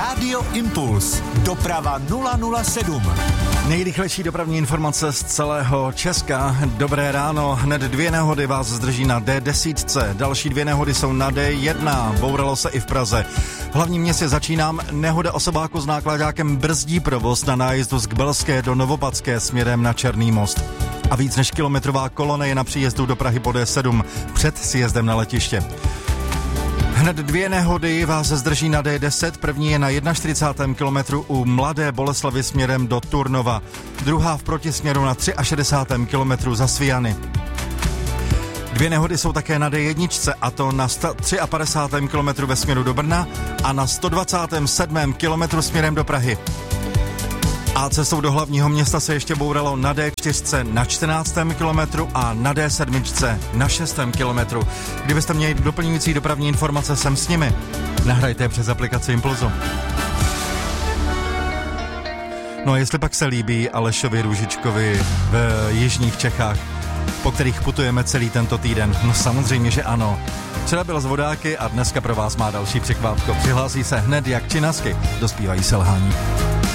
Rádio Impuls. Doprava 007. Nejrychlejší dopravní informace z celého Česka. Dobré ráno. Hned 2 nehody vás zdrží na D10. Další 2 nehody jsou na D1. Bouralo se i v Praze. V hlavním městě začínám. Nehoda osobáku s nákladákem brzdí provoz na nájezdu z Kbelské do Novopadské směrem na Černý most. A víc než kilometrová kolona je na příjezdu do Prahy po D7 před sjezdem na letiště. Hned 2 nehody vás zdrží na D10. První je na 41. kilometru u Mladé Boleslavi směrem do Turnova. Druhá v protisměru na 63. kilometru za Sviany. 2 nehody jsou také na D1, a to na 153. kilometru ve směru do Brna a na 127. kilometru směrem do Prahy. A cestou do hlavního města se ještě bouralo na D4 na 14. kilometru a na D7 na 6. kilometru. Kdybyste měli doplňující dopravní informace, jsem s nimi. Nahrajte přes aplikaci Impulzu. No a jestli pak se líbí Alešovi Růžičkovi v jižních Čechách, po kterých putujeme celý tento týden, no samozřejmě, že ano. Včera byl z Vodáky a dneska pro vás má další překvápko. Přihlásí se hned jak činasky, dospívají selhání.